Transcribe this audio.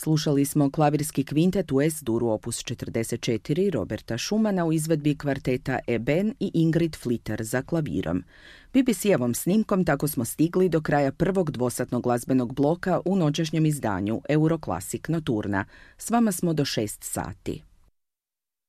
Slušali smo klavirski kvintet u S-duru opus 44 Roberta Schumana u izvedbi kvarteta Eben i Ingrid Flitter za klavirom. BBC-ovom snimkom tako smo stigli do kraja prvog dvosatnog glazbenog bloka u noćašnjem izdanju Euroclassic Nocturna. S vama smo do 6 sati.